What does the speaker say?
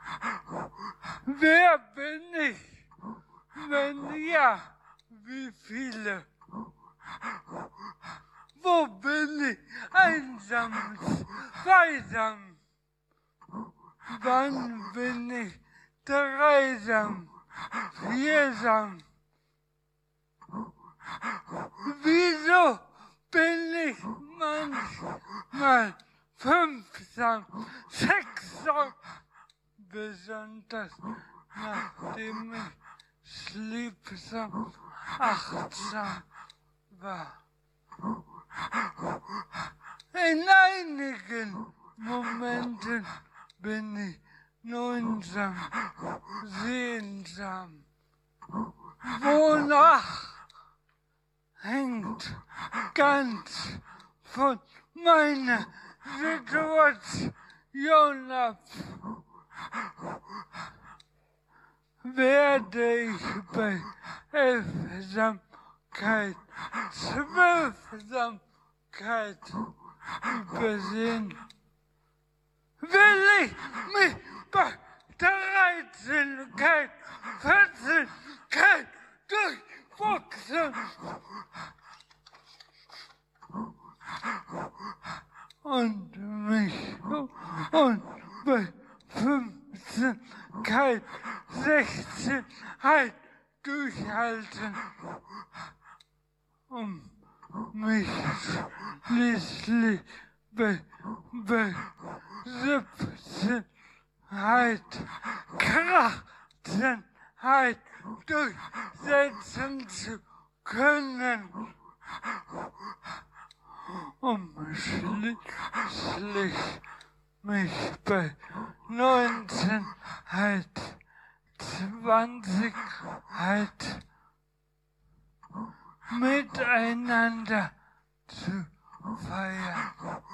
Wer bin ich? Wenn ja, wie viele? Wo bin ich? Einsam, zweisam. Wann bin ich dreisam, viersam? Wieso bin ich manchmal fünfsam, sechsam? Besonders nachdem ich schliebsam, achtsam war. In einigen Momenten bin ich neunsam, sehnsam. Wonach hängt ganz von meiner Situation ab. Werde ich bei Elfsamkeit, Zwölfsamkeit übersehen? Will ich mich bei 13. 14. durchboxen? Und bei 15. 16. durchhalten, um mich schließlich bei 17. Krachtenheit durchsetzen zu können, um schließlich mich bei 19. 20. miteinander zu feiern.